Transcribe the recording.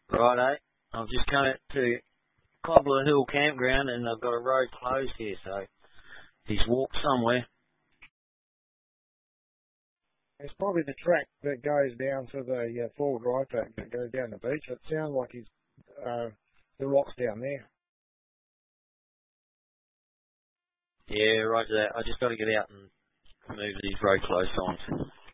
Righto. I've just come out to Cobbler Hill Campground and I've got a road closed here, so he's walked somewhere. It's probably the track that goes down to the four-wheel drive track that goes down the beach. It sounds like he's the rocks down there. Yeah, roger that. I just got to get out and move these road closed signs.